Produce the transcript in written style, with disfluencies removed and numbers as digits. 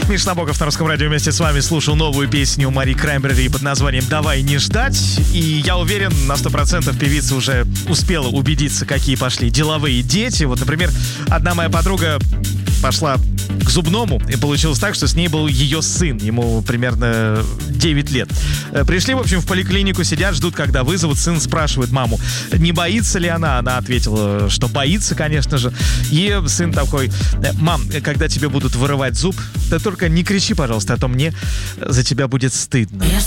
Миша Набоков на Русском радио вместе с вами слушал новую песню Мари Краймбрери под названием «Давай не ждать». И я уверен, на 100% певица уже успела убедиться, какие пошли деловые дети. Вот, например, одна моя подруга пошла к зубному, и получилось так, что с ней был ее сын, ему примерно 9 лет. Пришли, в общем, в поликлинику, сидят, ждут, когда вызовут. Сын спрашивает маму, не боится ли она. Она ответила, что боится, конечно же. И сын такой: мам, когда тебе будут вырывать зуб, ты только не кричи, пожалуйста, а то мне за тебя будет стыдно.